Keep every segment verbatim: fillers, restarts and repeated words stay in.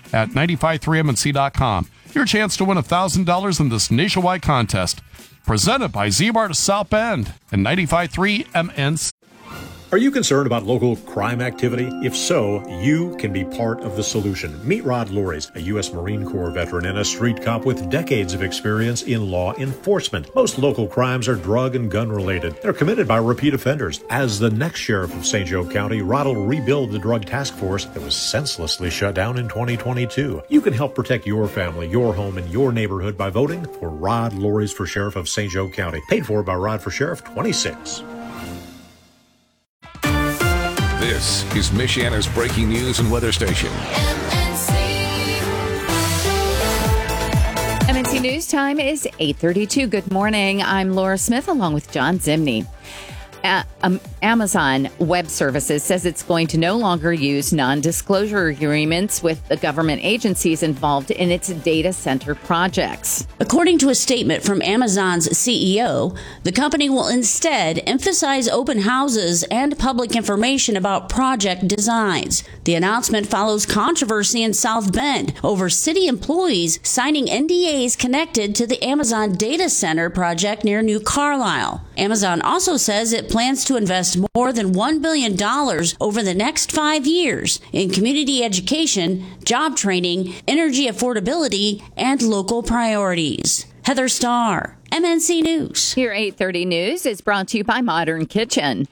at nine five three M N C dot com. Your chance to win one thousand dollars in this nationwide contest. Presented by Z-Mart South Bend and ninety-five point three M N C. Are you concerned about local crime activity? If so, you can be part of the solution. Meet Rod Luries, a U S Marine Corps veteran and a street cop with decades of experience in law enforcement. Most local crimes are drug and gun related. They're committed by repeat offenders. As the next sheriff of Saint Joe County, Rod will rebuild the drug task force that was senselessly shut down in twenty twenty-two. You can help protect your family, your home, and your neighborhood by voting for Rod Luries for Sheriff of Saint Joe County. Paid for by Rod for Sheriff twenty-six. This is Michiana's breaking news and weather station. M N C. M N C News Time is eight thirty-two. Good morning. I'm Laura Smith along with John Zimney. Uh, um, Amazon Web Services says it's going to no longer use non-disclosure agreements with the government agencies involved in its data center projects. According to a statement from Amazon's C E O, the company will instead emphasize open houses and public information about project designs. The announcement follows controversy in South Bend over city employees signing N D As connected to the Amazon data center project near New Carlisle. Amazon also says it plans to invest more than one billion dollars over the next five years in community education, job training, energy affordability, and local priorities. Heather Starr, M N C News. Your eight thirty News is brought to you by Modern Kitchen.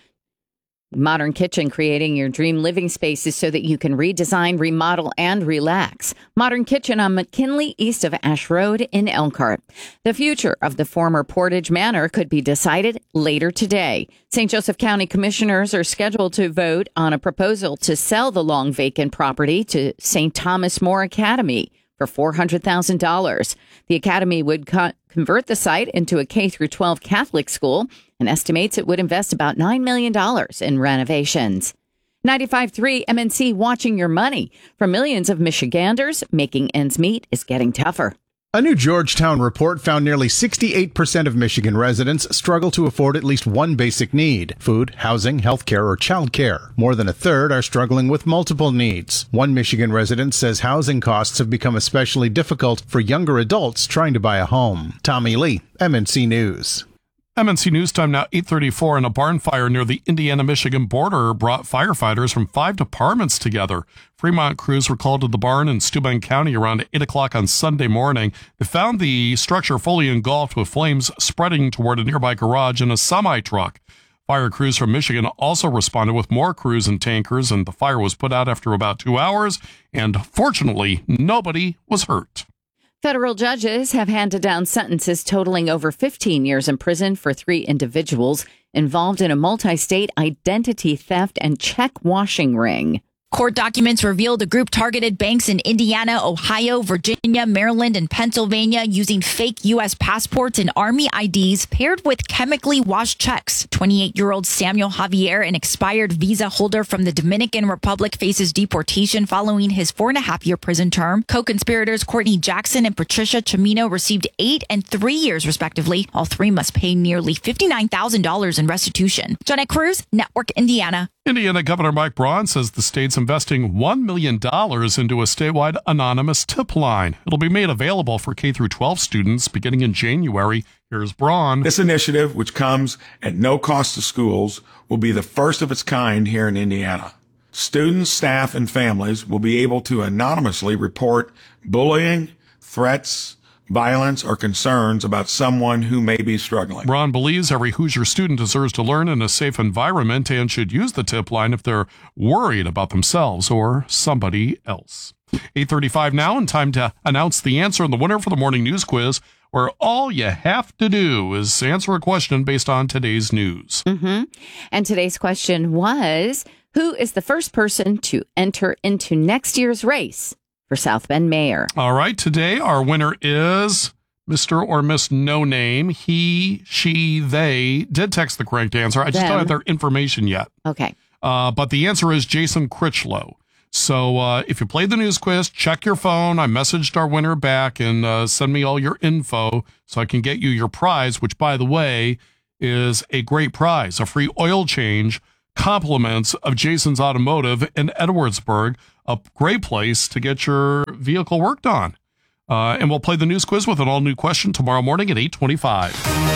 Modern Kitchen, creating your dream living spaces so that you can redesign, remodel, and relax. Modern Kitchen on McKinley, east of Ash Road in Elkhart. The future of the former Portage Manor could be decided later today. Saint Joseph County commissioners are scheduled to vote on a proposal to sell the long vacant property to Saint Thomas More Academy for four hundred thousand dollars. The academy would co- convert the site into a K through twelve Catholic school and estimates it would invest about nine million dollars in renovations. ninety-five point three M N C, watching your money. For millions of Michiganders, making ends meet is getting tougher. A new Georgetown report found nearly sixty-eight percent of Michigan residents struggle to afford at least one basic need: food, housing, health care, or child care. More than a third are struggling with multiple needs. One Michigan resident says housing costs have become especially difficult for younger adults trying to buy a home. Tommy Lee, M N C News. M N C News Time now, eight thirty-four, and a barn fire near the Indiana-Michigan border brought firefighters from five departments together. Fremont crews were called to the barn in Steuben County around eight o'clock on Sunday morning. They found the structure fully engulfed with flames spreading toward a nearby garage and a semi-truck. Fire crews from Michigan also responded with more crews and tankers, and the fire was put out after about two hours, and fortunately, nobody was hurt. Federal judges have handed down sentences totaling over fifteen years in prison for three individuals involved in a multi-state identity theft and check washing ring. Court documents reveal the group targeted banks in Indiana, Ohio, Virginia, Maryland, and Pennsylvania using fake U S passports and Army I Ds paired with chemically washed checks. twenty-eight-year-old Samuel Javier, an expired visa holder from the Dominican Republic, faces deportation following his four-and-a-half-year prison term. Co-conspirators Courtney Jackson and Patricia Chimino received eight and three years, respectively. All three must pay nearly fifty-nine thousand dollars in restitution. Jeanette Cruz, Network Indiana. Indiana Governor Mike Braun says the state's investing one million dollars into a statewide anonymous tip line. It'll be made available for K through twelve students beginning in January. Here's Braun. This initiative, which comes at no cost to schools, will be the first of its kind here in Indiana. Students, staff, and families will be able to anonymously report bullying, threats, violence, or concerns about someone who may be struggling. Ron believes every Hoosier student deserves to learn in a safe environment and should use the tip line if they're worried about themselves or somebody else. eight thirty-five now, and time to announce the answer and the winner for the morning news quiz, where all you have to do is answer a question based on today's news. Mm-hmm. And today's question was, who is the first person to enter into next year's race for South Bend mayor? All right. Today, our winner is Mister or Miss No Name. He, she, they did text the correct answer. I just Them. don't have their information yet. Okay. Uh, but the answer is Jason Critchlow. So uh, if you played the news quiz, check your phone. I messaged our winner back and uh, send me all your info so I can get you your prize, which, by the way, is a great prize, a free oil change, compliments of Jason's Automotive in Edwardsburg, a great place to get your vehicle worked on. Uh, and we'll play the news quiz with an all-new question tomorrow morning at eight twenty-five.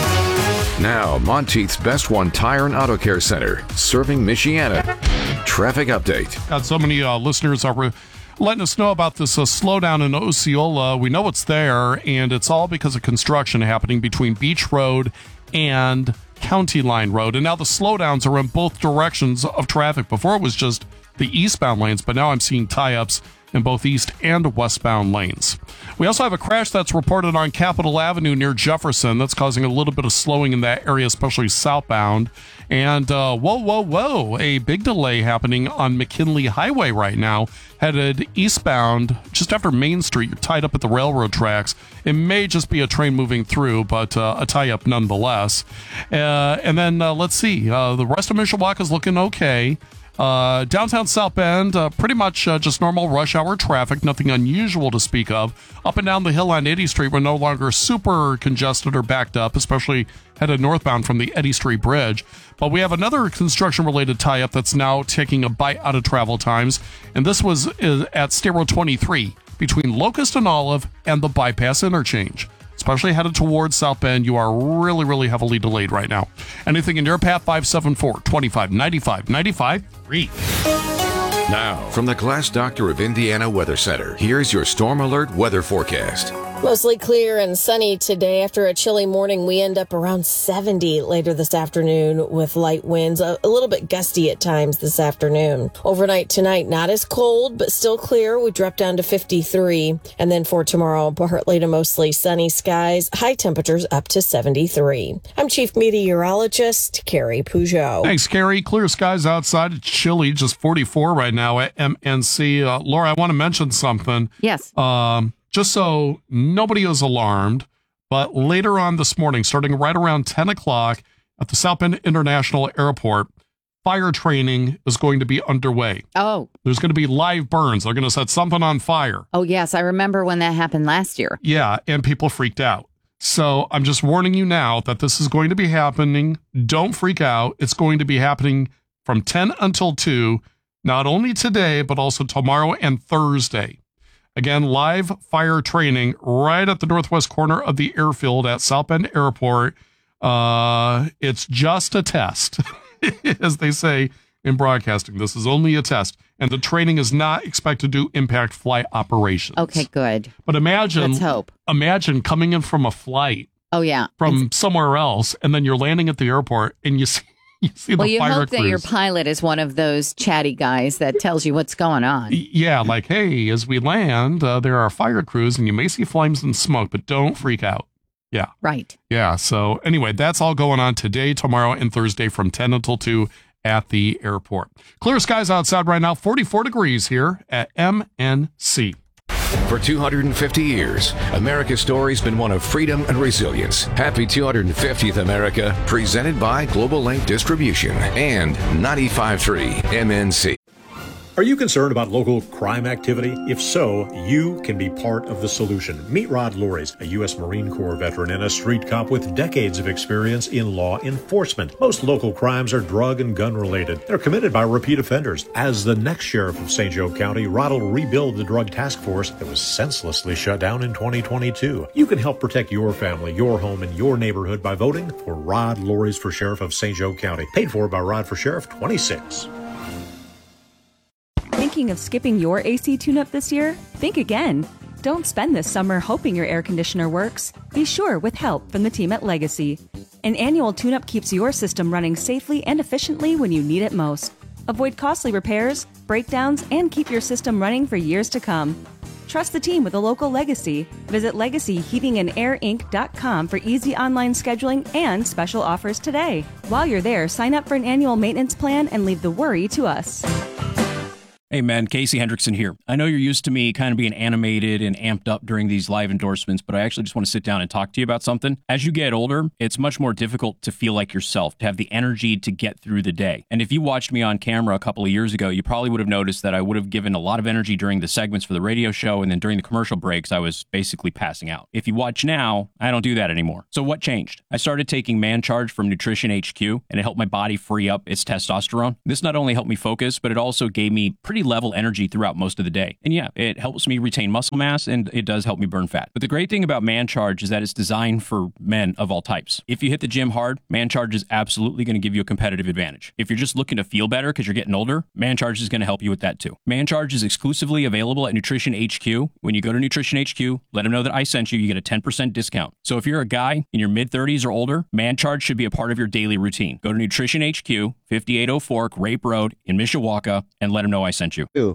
Now, Monteith's Best One Tire and Auto Care Center, serving Michiana. Traffic update. Got so many uh, listeners are re- letting us know about this uh, slowdown in Osceola. We know it's there, and it's all because of construction happening between Beach Road and County Line Road. And now the slowdowns are in both directions of traffic. Before it was just the eastbound lanes, but now I'm seeing tie-ups in both east and westbound lanes. We also have a crash that's reported on Capitol Avenue near Jefferson. That's causing a little bit of slowing in that area, especially southbound. And uh, whoa, whoa, whoa, a big delay happening on McKinley Highway right now, headed eastbound just after Main Street. You're tied up at the railroad tracks. It may just be a train moving through, but uh, a tie-up nonetheless. Uh, and then uh, let's see, uh, the rest of Mishawaka is looking okay. Uh, downtown South Bend, uh, pretty much uh, just normal rush hour traffic, nothing unusual to speak of. Up and down the hill on Eddy Street, we're no longer super congested or backed up, especially headed northbound from the Eddy Street Bridge. But we have another construction-related tie-up that's now taking a bite out of travel times, and this was uh, at State Road twenty-three between Locust and Olive and the Bypass Interchange. Especially headed towards South Bend, you are really, really heavily delayed right now. Anything in your path, five seven four, two five nine five nine five three. Now, from the Glass Doctor of Indiana Weather Center, here's your Storm Alert weather forecast. Mostly clear and sunny today. After a chilly morning, we end up around seventy later this afternoon with light winds, a, a little bit gusty at times this afternoon. Overnight tonight, not as cold, but still clear. We drop down to fifty-three. And then for tomorrow, partly to mostly sunny skies, high temperatures up to seventy-three. I'm Chief Meteorologist Carrie Peugeot. Thanks, Carrie. Clear skies outside. It's chilly, just forty-four right now at M N C. Uh, Laura, I want to mention something. Yes. Um, Just so nobody is alarmed, but later on this morning, starting right around ten o'clock at the South Bend International Airport, fire training is going to be underway. Oh. There's going to be live burns. They're going to set something on fire. Oh, yes. I remember when that happened last year. Yeah, and people freaked out. So I'm just warning you now that this is going to be happening. Don't freak out. It's going to be happening from ten until two, not only today, but also tomorrow and Thursday. Again, live fire training right at the northwest corner of the airfield at South Bend Airport. Uh, it's just a test, as they say in broadcasting. This is only a test, and the training is not expected to impact flight operations. Okay, good. But imagine, Let's hope. imagine coming in from a flight Oh, yeah. from It's- somewhere else, and then you're landing at the airport, and you see You see well, the you fire hope crews. that your pilot is one of those chatty guys that tells you what's going on. Yeah, like, hey, as we land, uh, there are fire crews, and you may see flames and smoke, but don't freak out. Yeah. Right. Yeah. So anyway, that's all going on today, tomorrow, and Thursday from ten until two at the airport. Clear skies outside right now, forty-four degrees here at M N C. For two hundred fifty years, America's story's been one of freedom and resilience. Happy two hundred fiftieth, America, presented by Global Link Distribution and ninety-five point three M N C. Are you concerned about local crime activity? If so, you can be part of the solution. Meet Rod Loris, a U S Marine Corps veteran and a street cop with decades of experience in law enforcement. Most local crimes are drug and gun related. They're committed by repeat offenders. As the next sheriff of Saint Joe County, Rod will rebuild the drug task force that was senselessly shut down in twenty twenty-two. You can help protect your family, your home, and your neighborhood by voting for Rod Loris for Sheriff of Saint Joe County. Paid for by Rod for Sheriff twenty-six. Thinking of skipping your A C tune-up this year? Think again. Don't spend this summer hoping your air conditioner works. Be sure with help from the team at Legacy. An annual tune-up keeps your system running safely and efficiently when you need it most. Avoid costly repairs, breakdowns, and keep your system running for years to come. Trust the team with a local Legacy. Visit legacy heating and air inc dot com for easy online scheduling and special offers today. While you're there, sign up for an annual maintenance plan and leave the worry to us. Hey man, Casey Hendrickson here. I know you're used to me kind of being animated and amped up during these live endorsements, but I actually just want to sit down and talk to you about something. As you get older, it's much more difficult to feel like yourself, to have the energy to get through the day. And if you watched me on camera a couple of years ago, you probably would have noticed that I would have given a lot of energy during the segments for the radio show, and then during the commercial breaks, I was basically passing out. If you watch now, I don't do that anymore. So what changed? I started taking Man Charge from Nutrition H Q, and it helped my body free up its testosterone. This not only helped me focus, but it also gave me pretty pretty level energy throughout most of the day. And yeah, it helps me retain muscle mass and it does help me burn fat. But the great thing about Man Charge is that it's designed for men of all types. If you hit the gym hard, Man Charge is absolutely going to give you a competitive advantage. If you're just looking to feel better because you're getting older, Man Charge is going to help you with that too. Man Charge is exclusively available at Nutrition H Q. When you go to Nutrition H Q, let them know that I sent you, you get a ten percent discount. So if you're a guy in your mid thirties or older, Man Charge should be a part of your daily routine. Go to Nutrition H Q, fifty-eight oh four Grape Road in Mishawaka, and let them know I sent you. Ew.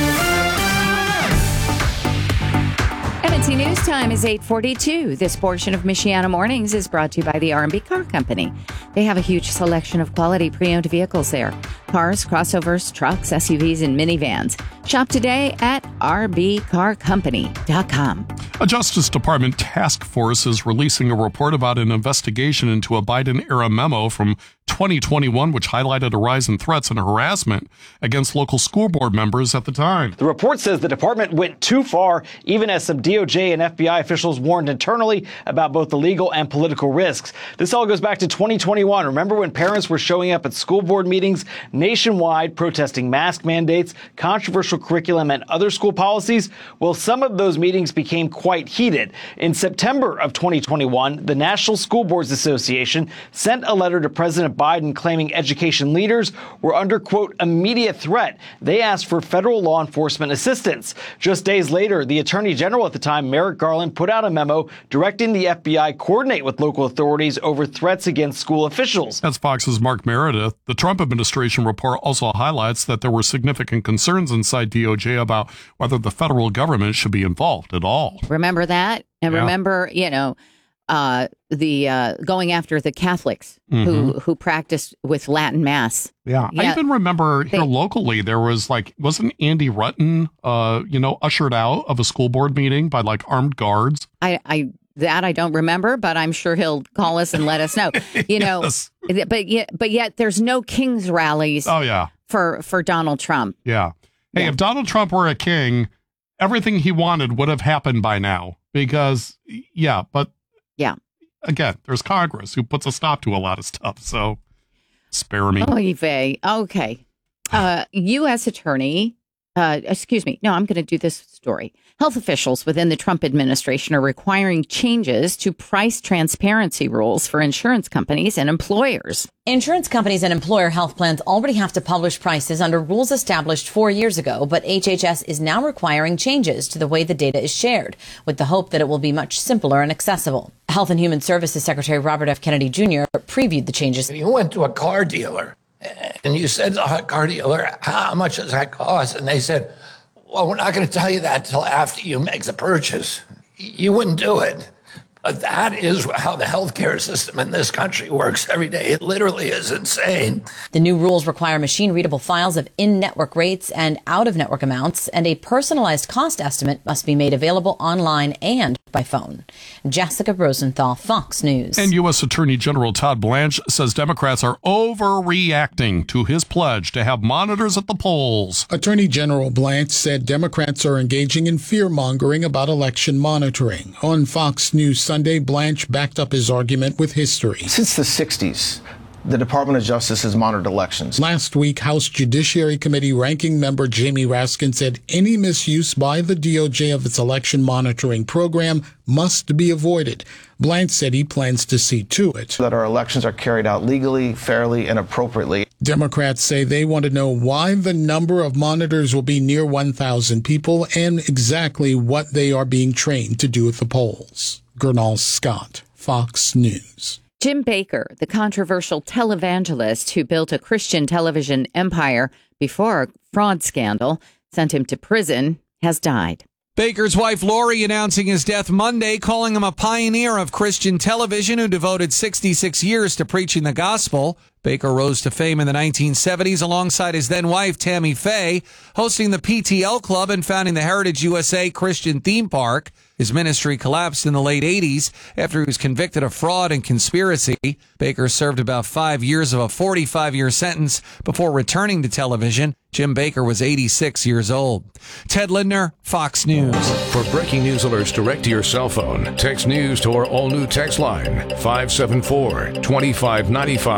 M and T News Time is eight forty-two. This portion of Michiana Mornings is brought to you by the R and B Car Company. They have a huge selection of quality pre-owned vehicles there. Cars, crossovers, trucks, S U Vs, and minivans. Shop today at r b car company dot com. A Justice Department task force is releasing a report about an investigation into a Biden-era memo from twenty twenty-one, which highlighted a rise in threats and harassment against local school board members at the time. The report says the department went too far, even as some D O J and F B I officials warned internally about both the legal and political risks. This all goes back to twenty twenty-one. Remember when parents were showing up at school board meetings nationwide protesting mask mandates, controversial curriculum, and other school policies? Well, some of those meetings became quite heated. In September of twenty twenty-one, the National School Boards Association sent a letter to President Biden claiming education leaders were under, quote, immediate threat. They asked for federal law enforcement assistance. Just days later, the Attorney General at the time, Merrick Garland, put out a memo directing the F B I coordinate with local authorities over threats against school officials. That's Fox's Mark Meredith. The Trump administration report also highlights that there were significant concerns inside D O J about whether the federal government should be involved at all. Remember that? And Yeah. remember, you know, uh, the uh, going after the Catholics who, Mhm. who practiced with Latin Mass. Yeah. I even remember here They- locally, there was like, wasn't Andy Rutten, uh, you know, ushered out of a school board meeting by like armed guards? I, I that I don't remember, but I'm sure he'll call us and let us know. You know, Yes. but yet, but yet, there's no King's rallies. Oh, yeah. for for Donald Trump. Yeah. Hey, if Donald Trump were a king, everything he wanted would have happened by now because, yeah, but yeah, again, there's Congress who puts a stop to a lot of stuff. So spare me. Oy vey. Okay. Uh, U S attorney, uh, excuse me. No, I'm going to do this story. Health officials within the Trump administration are requiring changes to price transparency rules for insurance companies and employers. Insurance companies and employer health plans already have to publish prices under rules established four years ago, but H H S is now requiring changes to the way the data is shared, with the hope that it will be much simpler and accessible. Health and Human Services Secretary Robert F. Kennedy Junior previewed the changes. You went to a car dealer and you said to the car dealer, how much does that cost? And they said, well, we're not going to tell you that until after you make the purchase. You wouldn't do it. But that is how the healthcare system in this country works every day. It literally is insane. The new rules require machine-readable files of in-network rates and out-of-network amounts, and a personalized cost estimate must be made available online and by phone. Jessica Rosenthal, Fox News. And U S Attorney General Todd Blanche says Democrats are overreacting to his pledge to have monitors at the polls. Attorney General Blanche said Democrats are engaging in fear-mongering about election monitoring. On Fox News Sunday, Blanche backed up his argument with history. Since the sixties, the Department of Justice has monitored elections. Last week, House Judiciary Committee ranking member Jamie Raskin said any misuse by the D O J of its election monitoring program must be avoided. Blanche said he plans to see to it that our elections are carried out legally, fairly, and appropriately. Democrats say they want to know why the number of monitors will be near one thousand people and exactly what they are being trained to do at the polls. Gernal Scott, Fox News. Jim Baker, the controversial televangelist who built a Christian television empire before a fraud scandal sent him to prison, has died. Baker's wife, Lori, announcing his death Monday, calling him a pioneer of Christian television who devoted sixty-six years to preaching the gospel. Baker rose to fame in the nineteen seventies alongside his then-wife, Tammy Faye, hosting the P T L Club and founding the Heritage U S A Christian Theme Park. His ministry collapsed in the late eighties after he was convicted of fraud and conspiracy. Baker served about five years of a forty-five-year sentence before returning to television. Jim Baker was eighty-six years old. Ted Lindner, Fox News. For breaking news alerts direct to your cell phone, text news to our all-new text line, five seven four, two five nine five, nine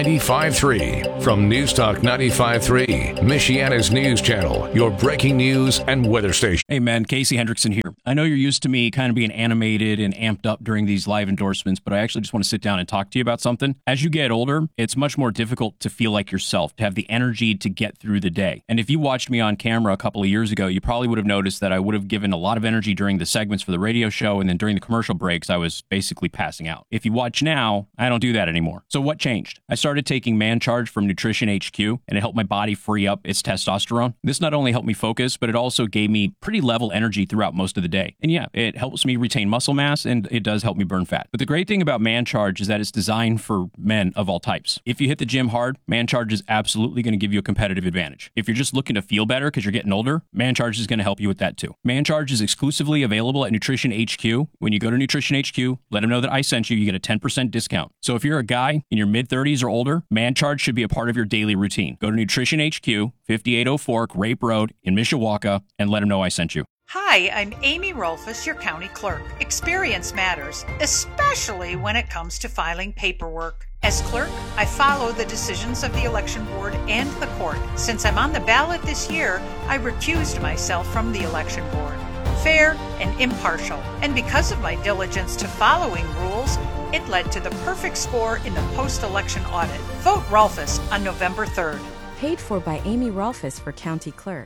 ninety-five point three. From News Talk ninety-five point three, Michiana's news channel, your breaking news and weather station. Hey, man, Casey Hendrickson here. I know you're used to me kind of being animated and amped up during these live endorsements, but I actually just want to sit down and talk to you about something. As you get older, it's much more difficult to feel like yourself, to have the energy to get through the day. And if you watched me on camera a couple of years ago, you probably would have noticed that I would have given a lot of energy during the segments for the radio show, and then during the commercial breaks, I was basically passing out. If you watch now, I don't do that anymore. So what changed? I started taking Man Charge from Nutrition H Q, and it helped my body free up its testosterone. This not only helped me focus, but it also gave me pretty level energy throughout most of the day. And yeah, it helps me retain muscle mass, and it does help me burn fat. But the great thing about Man Charge is that it's designed for men of all types. If you hit the gym hard, Man Charge is absolutely going to give you a competitive advantage. If you're just looking to feel better because you're getting older, Man Charge is going to help you with that too. Man Charge is exclusively available at Nutrition H Q. When you go to Nutrition H Q, let them know that I sent you, you get a ten percent discount. So if you're a guy in your mid thirties or older, Man Charge should be a part of your daily routine. Go to Nutrition H Q, fifty-eight oh four Grape Road in Mishawaka, and let them know I sent you. Hi, I'm Amy Rolfus, your county clerk. Experience matters, especially when it comes to filing paperwork. As clerk, I follow the decisions of the election board and the court. Since I'm on the ballot this year, I recused myself from the election board. Fair and impartial. And because of my diligence to following rules, it led to the perfect score in the post-election audit. Vote Rolfus on November third. Paid for by Amy Rolfus for county clerk.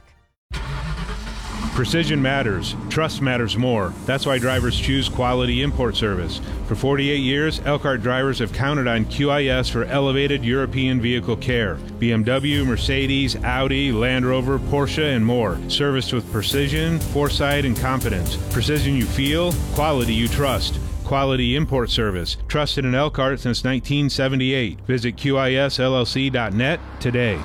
Precision matters. Trust matters more. That's why drivers choose Quality Import Service. For forty-eight years, Elkhart drivers have counted on Q I S for elevated European vehicle care. B M W, Mercedes, Audi, Land Rover, Porsche, and more. Serviced with precision, foresight, and confidence. Precision you feel, quality you trust. Quality Import Service. Trusted in Elkhart since nineteen seventy-eight. Visit Q I S L L C dot net today.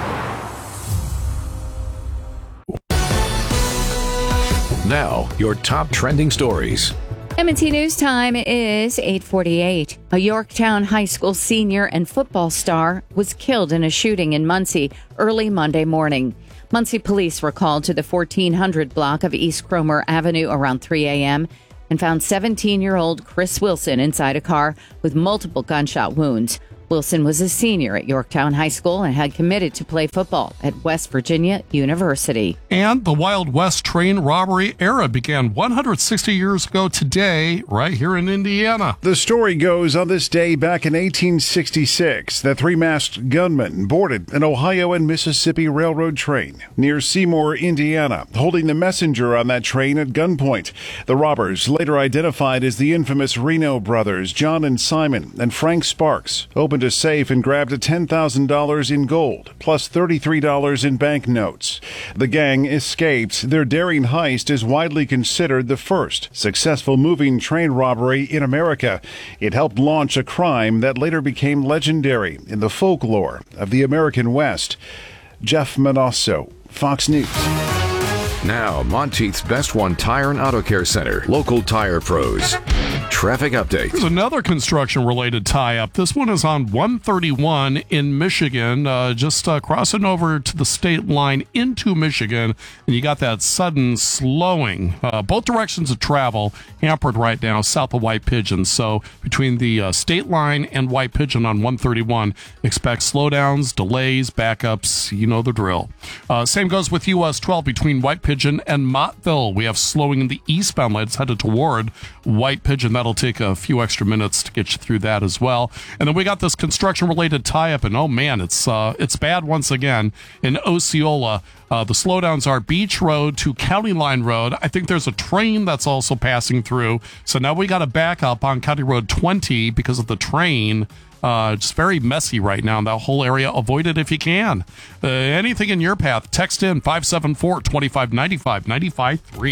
Now, your top trending stories. M and T News Time is eight forty-eight. A Yorktown High School senior and football star was killed in a shooting in Muncie early Monday morning. Muncie police were called to the fourteen hundred block of East Cromer Avenue around three a.m. and found seventeen-year-old Chris Wilson inside a car with multiple gunshot wounds. Wilson was a senior at Yorktown High School and had committed to play football at West Virginia University. And the Wild West train robbery era began one hundred sixty years ago today, right here in Indiana. The story goes, on this day back in eighteen sixty-six, the three-masked gunman boarded an Ohio and Mississippi Railroad train near Seymour, Indiana, holding the messenger on that train at gunpoint. The robbers, later identified as the infamous Reno brothers, John and Simon, and Frank Sparks, opened a safe and grabbed ten thousand dollars in gold, plus thirty-three dollars in banknotes. The gang escaped. Their daring heist is widely considered the first successful moving train robbery in America. It helped launch a crime that later became legendary in the folklore of the American West. Jeff Manasso, Fox News. Now, Monteith's Best One Tire and Auto Care Center, local tire pros. Traffic update. There's another construction-related tie-up. This one is on one thirty-one in Michigan, uh, just uh, crossing over to the state line into Michigan, and you got that sudden slowing. Uh, both directions of travel hampered right now south of White Pigeon. So between the uh, state line and White Pigeon on one thirty-one, expect slowdowns, delays, backups. You know the drill. Uh, same goes with U S twelve between White Pigeon and Mottville. We have slowing in the eastbound lanes headed toward White Pigeon. That'll take a few extra minutes to get you through that as well. And then we got this construction-related tie-up, and oh man, it's uh, it's bad once again in Osceola. Uh, the slowdowns are Beach Road to County Line Road. I think there's a train that's also passing through. So now we got to back up on County Road twenty because of the train. Uh, it's very messy right now in that whole area. Avoid it if you can. Uh, anything in your path, text in five seven four, two five nine five, nine five three.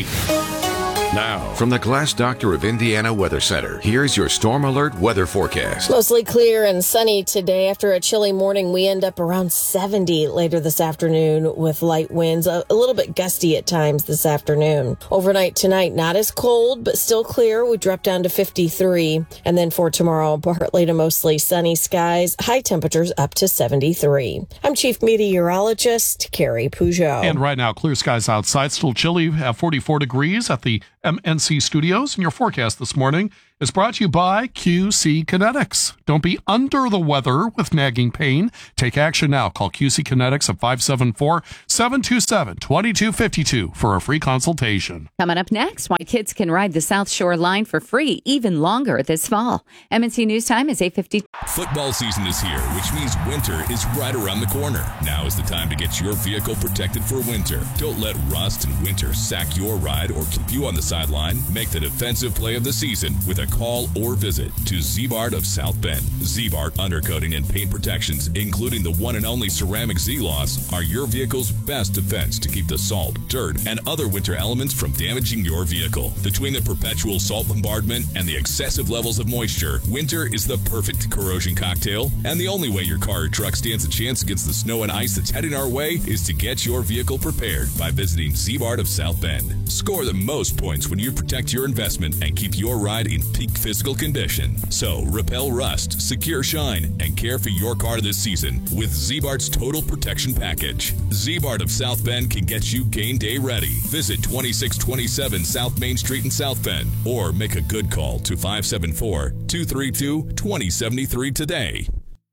Now, from the Glass Doctor of Indiana Weather Center, here's your Storm Alert weather forecast. Mostly clear and sunny today. After a chilly morning, we end up around seventy later this afternoon with light winds, a, a little bit gusty at times this afternoon. Overnight tonight, not as cold, but still clear. We drop down to fifty-three. And then for tomorrow, partly to mostly sunny skies, high temperatures up to seventy-three. I'm Chief Meteorologist Carrie Peugeot. And right now, clear skies outside, still chilly at forty-four degrees at the M N C Studios. And your forecast this morning is brought to you by Q C Kinetics. Don't be under the weather with nagging pain. Take action now. Call Q C Kinetics at five seven four, seven two seven, two two five two for a free consultation. Coming up next, why kids can ride the South Shore line for free even longer this fall. M N C News Time is eight fifty. Football season is here, which means winter is right around the corner. Now is the time to get your vehicle protected for winter. Don't let rust and winter sack your ride or keep you on the sideline. Make the defensive play of the season with a call or visit to Z-Bart of South Bend. Z-Bart Undercoating and Paint Protections, including the one and only ceramic Z-Loss, are your vehicle's best defense to keep the salt, dirt, and other winter elements from damaging your vehicle. Between the perpetual salt bombardment and the excessive levels of moisture, winter is the perfect corrosion cocktail, and the only way your car or truck stands a chance against the snow and ice that's heading our way is to get your vehicle prepared by visiting Z-Bart of South Bend. Score the most points when you protect your investment and keep your ride in peak physical condition. So repel rust, secure shine, and care for your car this season with Z-Bart's Total Protection Package. Z-Bart of South Bend can get you game day ready. Visit twenty-six twenty-seven South Main Street in South Bend or make a good call to five seven four, two three two, two zero seven three today.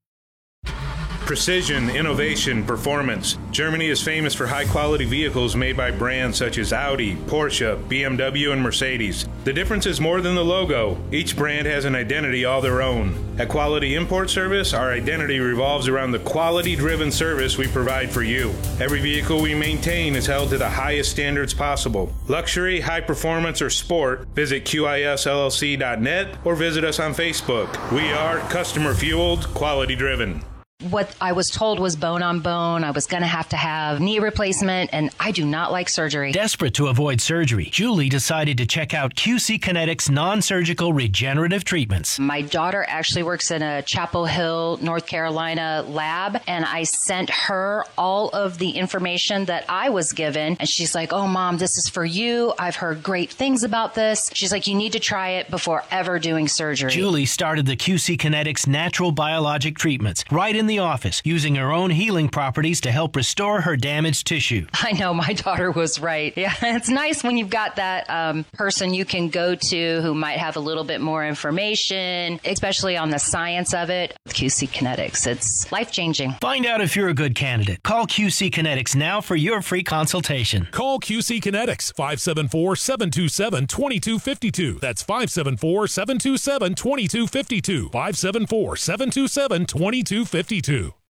Precision, innovation, performance. Germany is famous for high-quality vehicles made by brands such as Audi, Porsche, B M W, and Mercedes. The difference is more than the logo. Each brand has an identity all their own. At Quality Import Service, our identity revolves around the quality-driven service we provide for you. Every vehicle we maintain is held to the highest standards possible. Luxury, high performance, or sport, visit Q I S L L C dot net or visit us on Facebook. We are customer-fueled, quality-driven. What I was told was bone on bone. I was going to have to have knee replacement, and I do not like surgery. Desperate to avoid surgery, Julie decided to check out Q C Kinetics non-surgical regenerative treatments. My daughter actually works in a Chapel Hill, North Carolina lab, and I sent her all of the information that I was given, and she's like, oh, Mom, this is for you. I've heard great things about this. She's like, you need to try it before ever doing surgery. Julie started the Q C Kinetics natural biologic treatments right in the office, using her own healing properties to help restore her damaged tissue. I know, my daughter was right. Yeah, it's nice when you've got that um, person you can go to who might have a little bit more information, especially on the science of it. Q C Kinetics, it's life-changing. Find out if you're a good candidate. Call Q C Kinetics now for your free consultation. Call Q C Kinetics, five seven four, seven two seven, two two five two. That's five seven four, seven two seven, two two five two. five seven four, seven two seven, two two five two.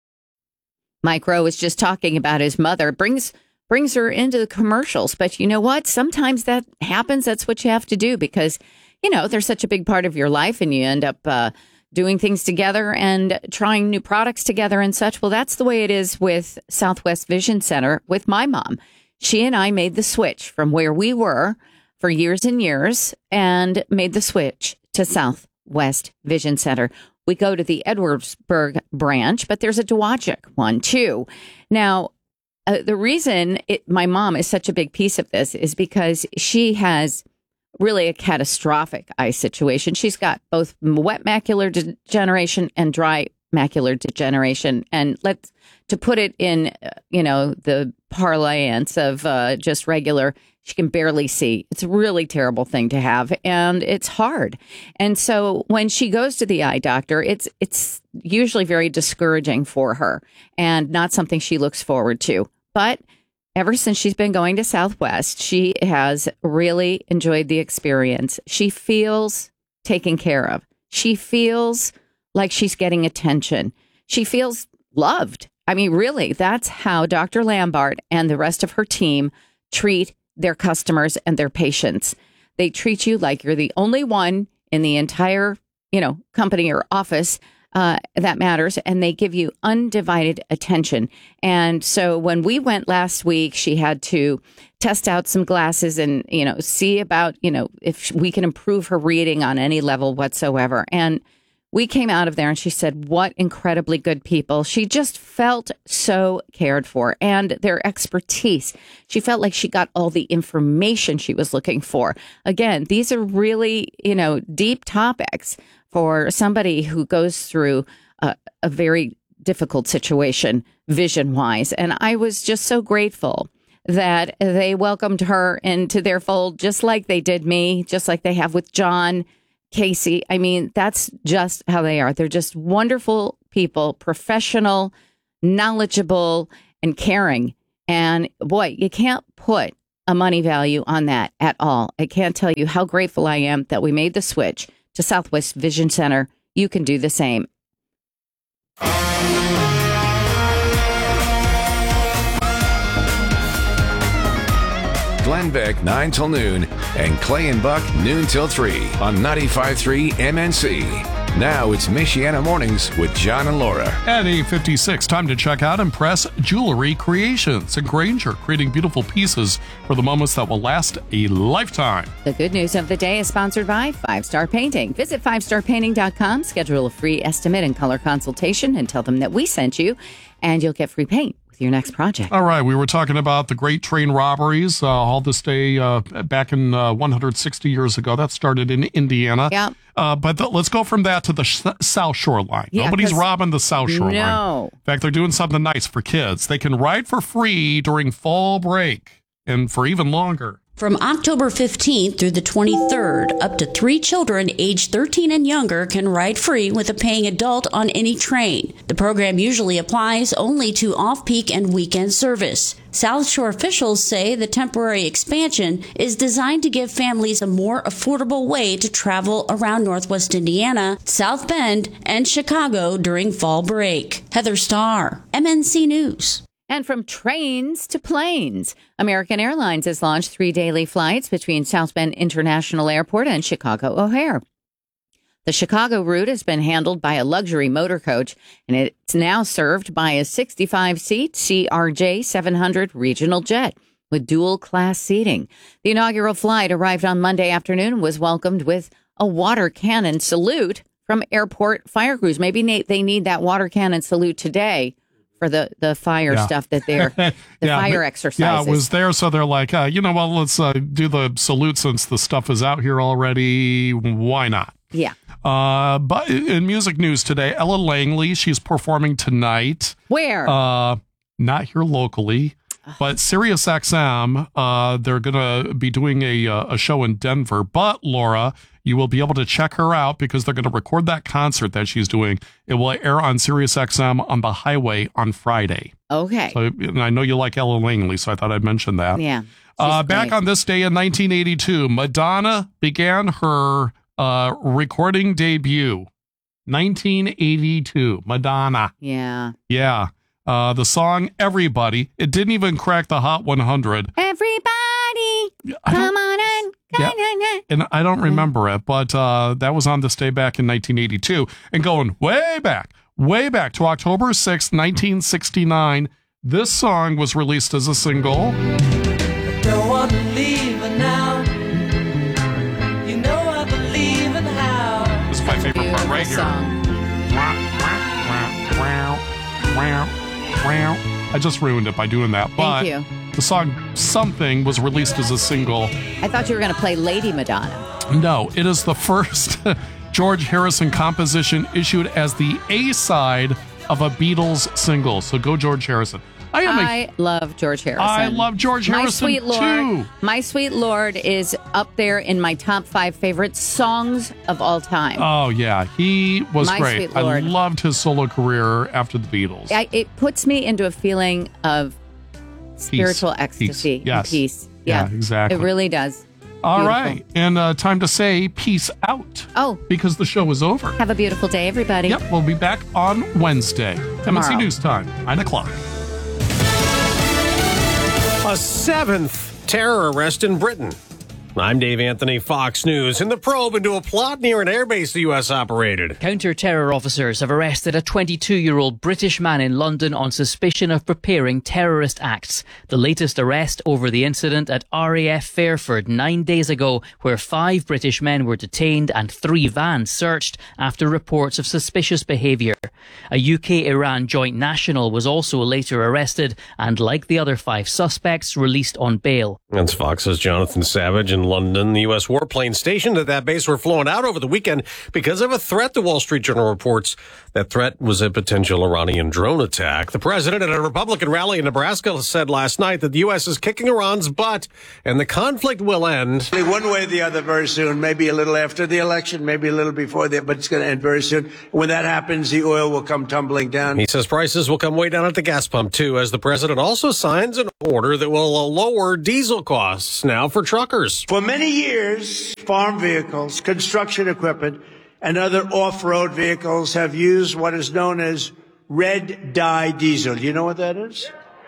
Mike Rowe was just talking about his mother, brings brings her into the commercials. But you know what? Sometimes that happens. That's what you have to do because, you know, they're such a big part of your life and you end up uh, doing things together and trying new products together and such. Well, that's the way it is with Southwest Vision Center with my mom. She and I made the switch from where we were for years and years and made the switch to Southwest Vision Center. We go to the Edwardsburg branch, but there's a Dowagiac one, too. Now, uh, the reason it, my mom is such a big piece of this is because she has really a catastrophic eye situation. She's got both wet macular degeneration and dry macular degeneration. And let's to put it in, uh, you know, the parlance of uh, just regular, she can barely see. It's a really terrible thing to have, and it's hard. And so when she goes to the eye doctor, it's it's usually very discouraging for her and not something she looks forward to. But ever since she's been going to Southwest, she has really enjoyed the experience. She feels taken care of. She feels like she's getting attention. She feels loved. I mean, really, that's how Doctor Lambert and the rest of her team treat their customers and their patients. They treat you like you're the only one in the entire, you know, company or office uh, that matters, and they give you undivided attention. And so when we went last week, she had to test out some glasses and, you know, see about, you know, if we can improve her reading on any level whatsoever. And we came out of there and she said, what incredibly good people. She just felt so cared for, and their expertise. She felt like she got all the information she was looking for. Again, these are really, you know, deep topics for somebody who goes through a, a very difficult situation vision wise. And I was just so grateful that they welcomed her into their fold, just like they did me, just like they have with John, Casey. I mean, that's just how they are. They're just wonderful people, professional, knowledgeable, and caring. And boy, you can't put a money value on that at all. I can't tell you how grateful I am that we made the switch to Southwest Vision Center. You can do the same. Glenn Beck, nine till noon, and Clay and Buck, noon till three on ninety-five point three M N C. Now it's Michiana Mornings with John and Laura. At eight fifty-six, time to check out Impress Jewelry Creations in Granger, creating beautiful pieces for the moments that will last a lifetime. The good news of the day is sponsored by Five Star Painting. Visit five star painting dot com, schedule a free estimate and color consultation, and tell them that we sent you, and you'll get free paint with your next project. All right, we were talking about the great train robberies uh, all this day uh, back in uh, one hundred sixty years ago. That started in Indiana. Yeah. Uh, but the, let's go from that to the sh- South Shore line. Yeah, Nobody's robbing the South Shore line. No. In fact, they're doing something nice for kids. They can ride for free during fall break and for even longer. From October fifteenth through the twenty-third, up to three children aged thirteen and younger can ride free with a paying adult on any train. The program usually applies only to off-peak and weekend service. South Shore officials say the temporary expansion is designed to give families a more affordable way to travel around Northwest Indiana, South Bend, and Chicago during fall break. Heather Starr, M N C News. And from trains to planes, American Airlines has launched three daily flights between South Bend International Airport and Chicago O'Hare. The Chicago route has been handled by a luxury motor coach, and it's now served by a sixty-five seat C R J seven hundred regional jet with dual-class seating. The inaugural flight arrived on Monday afternoon and was welcomed with a water cannon salute from airport fire crews. Maybe they need that water cannon salute today for the, the fire Yeah. stuff that they're, the Yeah, fire but- exercises. Yeah, it was there, so they're like, uh, you know, well, let's uh, do the salute since the stuff is out here already. Why not? Yeah. Uh, but in music news today, Ella Langley, she's performing tonight. Where? Uh, not here locally, but Sirius X M, uh, they're going to be doing a, uh, a show in Denver. But, Laura, you will be able to check her out because they're going to record that concert that she's doing. It will air on Sirius X M on the highway on Friday. Okay. So, and I know you like Ella Langley, so I thought I'd mention that. Yeah. Uh, back on this day in nineteen eighty-two, Madonna began her uh, recording debut. nineteen eighty-two, Madonna. Yeah. Yeah. Uh, the song Everybody. It didn't even crack the Hot one hundred. Everybody, come on in. Yeah. And I don't remember it, but uh, that was on this day back in nineteen eighty-two. And going way back, way back to October sixth, nineteen sixty-nine, this song was released as a single. Don't want to leave now. You know I believe in how. This is my favorite part right here. I just ruined it by doing that. But Thank the song Something was released as a single. I thought you were going to play Lady Madonna. No, it is the first George Harrison composition issued as the A-side of a Beatles single. So go George Harrison. I am I a, love George Harrison. I love George My Harrison Sweet Lord, too. My Sweet Lord is up there in my top five favorite songs of all time. Oh, yeah. He was My great. Sweet I Lord. loved his solo career after the Beatles. I, it puts me into a feeling of spiritual Peace. ecstasy Peace. Yes. and peace. Yeah, exactly. It really does. All Beautiful. right. And uh, time to say peace out. Oh. Because the show is over. Have a beautiful day, everybody. Yep. We'll be back on Wednesday. M N C Tomorrow. News Time, nine o'clock. A seventh terror arrest in Britain. I'm Dave Anthony, Fox News. In the probe into a plot near an airbase the U S operated. Counter-terror officers have arrested a twenty-two-year-old British man in London on suspicion of preparing terrorist acts. The latest arrest over the incident at R A F Fairford nine days ago, where five British men were detained and three vans searched after reports of suspicious behaviour. A U K-Iran joint national was also later arrested and, like the other five suspects, released on bail. That's Fox's Jonathan Savage. And London. The U S warplanes stationed at that base were flown out over the weekend because of a threat, the Wall Street Journal reports. That threat was a potential Iranian drone attack. The president at a Republican rally in Nebraska said last night that the U S is kicking Iran's butt and the conflict will end. One way or the other very soon, maybe a little after the election, maybe a little before that, but it's going to end very soon. When that happens, the oil will come tumbling down. He says prices will come way down at the gas pump, too, as the president also signs an order that will lower diesel costs now for truckers. For many years, farm vehicles, construction equipment, and other off-road vehicles have used what is known as red dye diesel. You know what that is?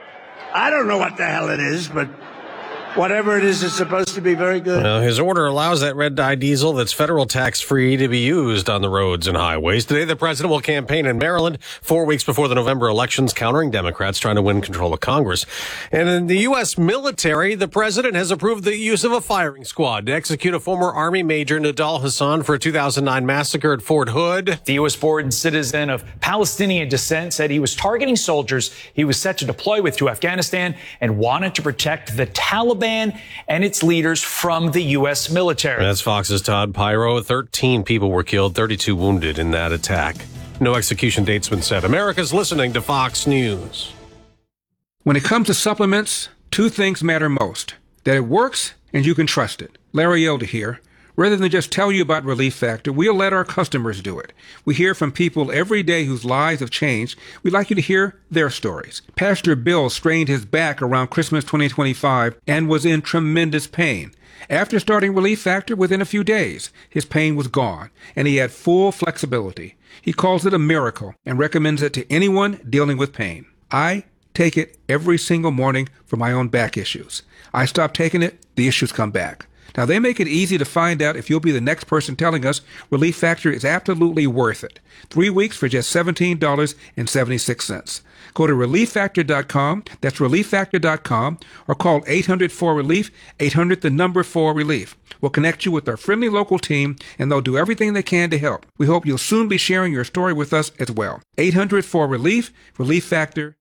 I don't know what the hell it is, but whatever it is, it's supposed to be very good. Now, his order allows that red dye diesel that's federal tax-free to be used on the roads and highways. Today, the president will campaign in Maryland, four weeks before the November elections, countering Democrats trying to win control of Congress. And in the U S military, the president has approved the use of a firing squad to execute a former Army Major, Nidal Hassan, for a two thousand nine massacre at Fort Hood. The U S-born citizen of Palestinian descent said he was targeting soldiers he was set to deploy with to Afghanistan and wanted to protect the Taliban and its leaders from the U S military. That's Fox's Todd Pyro. thirteen people were killed, thirty-two wounded in that attack. No execution date's been set. America's listening to Fox News. When it comes to supplements, two things matter most: that it works and you can trust it. Larry Elder here. Rather than just tell you about Relief Factor, we'll let our customers do it. We hear from people every day whose lives have changed. We'd like you to hear their stories. Pastor Bill strained his back around Christmas twenty twenty-five and was in tremendous pain. After starting Relief Factor, within a few days, his pain was gone, and he had full flexibility. He calls it a miracle and recommends it to anyone dealing with pain. I take it every single morning for my own back issues. I stop taking it, the issues come back. Now, they make it easy to find out if you'll be the next person telling us Relief Factor is absolutely worth it. Three weeks for just seventeen dollars and seventy-six cents. Go to relief factor dot com, that's relief factor dot com, or call eight hundred four relief, eight hundred the number four relief. We'll connect you with our friendly local team, and they'll do everything they can to help. We hope you'll soon be sharing your story with us as well. eight hundred four relief, Relief Factor.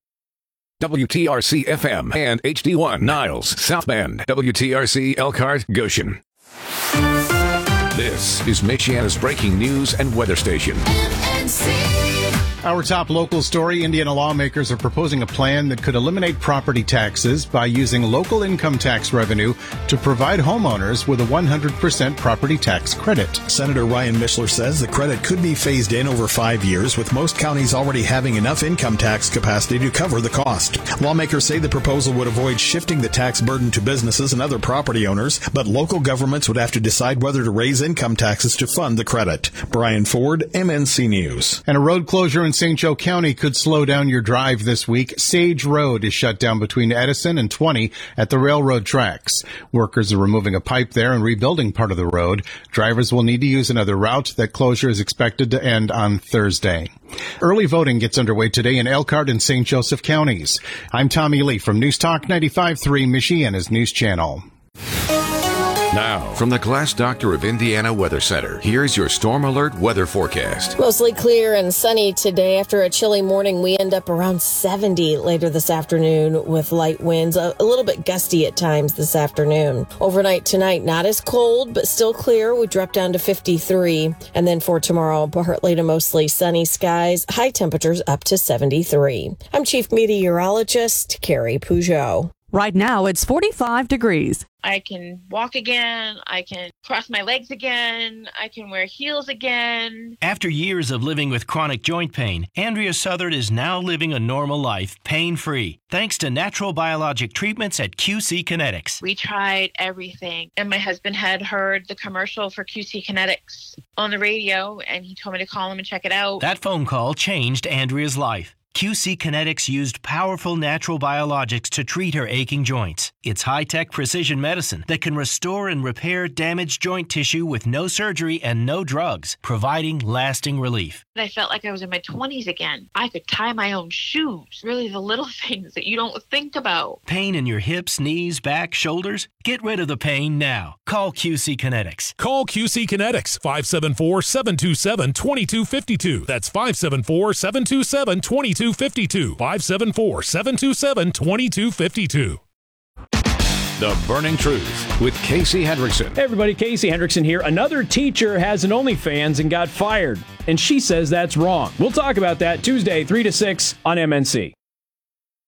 W T R C F M and H D one Niles, South Bend, W T R C Elkhart, Goshen. This is Michiana's breaking news and weather station. Our top local story: Indiana lawmakers are proposing a plan that could eliminate property taxes by using local income tax revenue to provide homeowners with a one hundred percent property tax credit. Senator Ryan Mishler says the credit could be phased in over five years, with most counties already having enough income tax capacity to cover the cost. Lawmakers say the proposal would avoid shifting the tax burden to businesses and other property owners, but local governments would have to decide whether to raise income taxes to fund the credit. Brian Ford, M N C News. And a road closure in Saint Joe County could slow down your drive this week. Sage Road is shut down between Edison and twenty at the railroad tracks. Workers are removing a pipe there and rebuilding part of the road. Drivers will need to use another route. That closure is expected to end on Thursday. Early voting gets underway today in Elkhart and Saint Joseph counties. I'm Tommy Lee from News Talk ninety-five point three, Michiana's News Channel. Now, from the Glass Doctor of Indiana Weather Center, here's your Storm Alert weather forecast. Mostly clear and sunny today. After a chilly morning, we end up around seventy later this afternoon with light winds, a, a little bit gusty at times this afternoon. Overnight tonight, not as cold, but still clear. We drop down to fifty-three. And then for tomorrow, partly to mostly sunny skies, high temperatures up to seventy-three. I'm Chief Meteorologist Carrie Peugeot. Right now, it's forty-five degrees. I can walk again. I can cross my legs again. I can wear heels again. After years of living with chronic joint pain, Andrea Southard is now living a normal life, pain-free, thanks to natural biologic treatments at Q C Kinetics. We tried everything, and my husband had heard the commercial for Q C Kinetics on the radio, and he told me to call him and check it out. That phone call changed Andrea's life. Q C Kinetics used powerful natural biologics to treat her aching joints. It's high-tech precision medicine that can restore and repair damaged joint tissue with no surgery and no drugs, providing lasting relief. I felt like I was in my twenties again. I could tie my own shoes. Really the little things that you don't think about. Pain in your hips, knees, back, shoulders? Get rid of the pain now. Call Q C Kinetics. Call Q C Kinetics, five seven four, seven two seven, two two five two. That's five seven four, seven two seven, two two five two. five seven four, seven two seven, two two five two. The Burning Truth with Casey Hendrickson. Hey everybody, Casey Hendrickson here. Another teacher has an OnlyFans and got fired, and she says that's wrong. We'll talk about that Tuesday, three to six on M N C.